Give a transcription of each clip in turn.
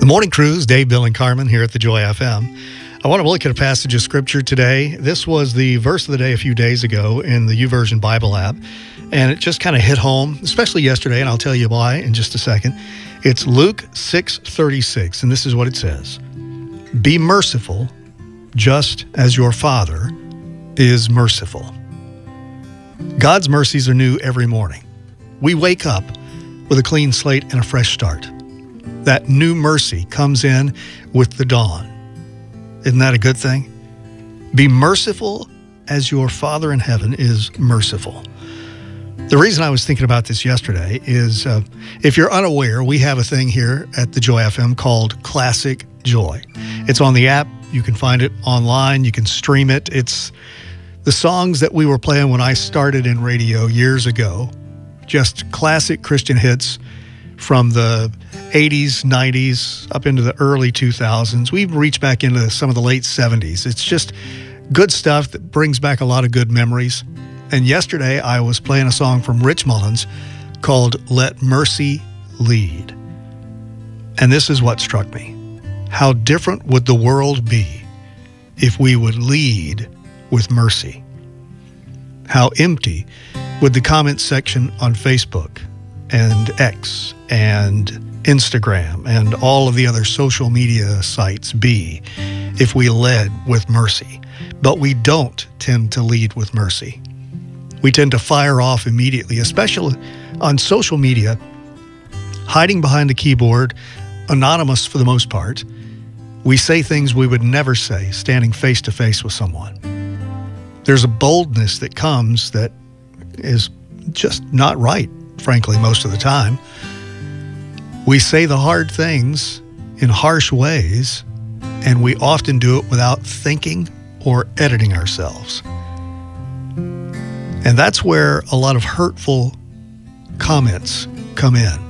Morning Cruise, Dave, Bill, and Carmen here at the Joy FM. I want to look at a passage of Scripture today. This was the verse of the day a few days ago in the YouVersion Bible app, and it just kind of hit home, especially yesterday, and I'll tell you why in just a second. It's Luke 6:36, and this is what it says. Be merciful, just as your Father is merciful. God's mercies are new every morning. We wake up with a clean slate and a fresh start. That new mercy comes in with the dawn. Isn't that a good thing? Be merciful as your Father in heaven is merciful. The reason I was thinking about this yesterday is, if you're unaware, we have a thing here at the Joy FM called Classic Joy. It's on the app. You can find it online. You can stream it. It's the songs that we were playing when I started in radio years ago. Just classic Christian hits from the 80s, 90s, up into the early 2000s. We've reached back into some of the late 70s. It's just good stuff that brings back a lot of good memories. And yesterday I was playing a song from Rich Mullins called Let Mercy Lead. And this is what struck me. How different would the world be if we would lead with mercy? How empty would the comment section on Facebook and X and Instagram and all of the other social media sites be if we led with mercy? But we don't tend to lead with mercy. We tend to fire off immediately, especially on social media, hiding behind the keyboard, anonymous for the most part. We say things we would never say standing face to face with someone. There's a boldness that comes that is just not right, frankly, most of the time. We say the hard things in harsh ways, and we often do it without thinking or editing ourselves. And that's where a lot of hurtful comments come in.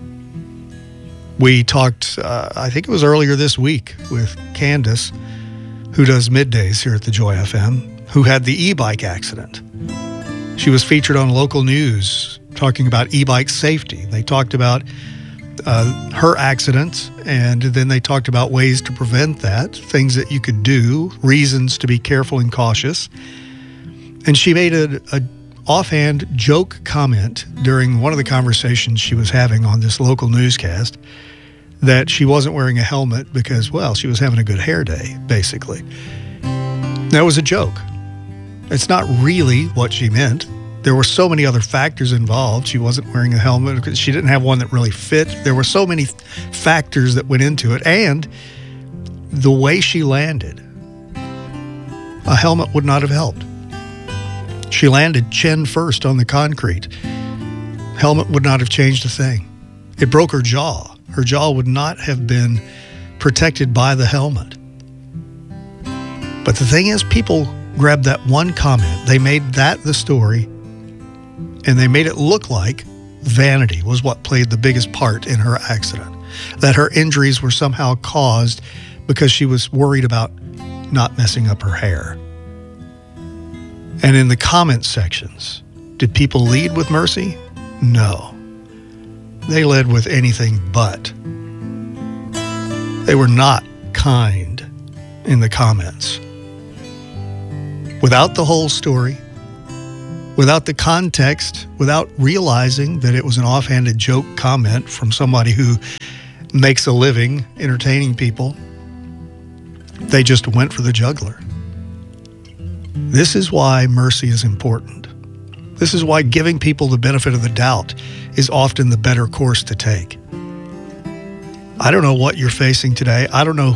We talked, I think it was earlier this week, with Candace, who does middays here at the Joy FM, who had the e-bike accident. She was featured on local news talking about e-bike safety. They talked about her accident, and then they talked about ways to prevent that, things that you could do, reasons to be careful and cautious. And she made a offhand joke comment during one of the conversations she was having on this local newscast that she wasn't wearing a helmet because, well, she was having a good hair day, basically. That was a joke. It's not really what she meant. There were so many other factors involved. She wasn't wearing a helmet because she didn't have one that really fit. There were so many factors that went into it. And the way she landed, a helmet would not have helped. She landed chin first on the concrete. Helmet would not have changed a thing. It broke her jaw. Her jaw would not have been protected by the helmet. But the thing is, people grabbed that one comment. They made that the story, and they made it look like vanity was what played the biggest part in her accident, that her injuries were somehow caused because she was worried about not messing up her hair. And in the comment sections, did people lead with mercy? No. They led with anything but. They were not kind in the comments. Without the whole story, without the context, without realizing that it was an offhanded joke comment from somebody who makes a living entertaining people, they just went for the jugular. This is why mercy is important. This is why giving people the benefit of the doubt is often the better course to take. I don't know what you're facing today. I don't know